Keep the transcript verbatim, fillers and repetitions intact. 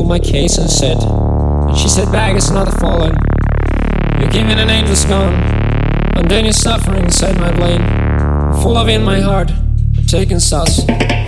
told my case and said, and she said, bag is not a fallen. You're giving an angel's gone, and then you're suffering inside my brain, full of in my heart, taking sauce.